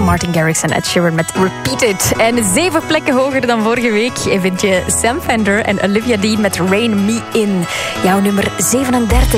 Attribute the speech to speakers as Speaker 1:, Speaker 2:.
Speaker 1: Martin Garrix en Ed Sheeran met Repeat It. En 7 plekken hoger dan vorige week vind je Sam Fender en Olivia Dean met Rain Me In. Jouw nummer 37.